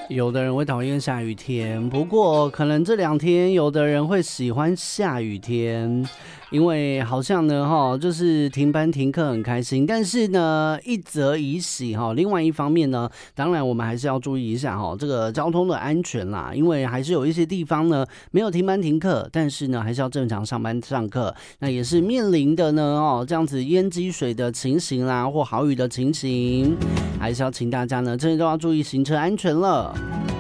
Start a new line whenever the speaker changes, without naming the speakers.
有的人会讨厌下雨天，不过可能这2天有的人会喜欢下雨天，因为好像呢就是停班停课很开心。但是呢，一则以喜另外一方面呢，当然我们还是要注意一下这个交通的安全啦，因为还是有一些地方呢没有停班停课，但是呢还是要正常上班上课，那也是面临的呢这样子淹积水的情形啦，或豪雨的情形，还是要请大家呢真的都要注意行车安全了。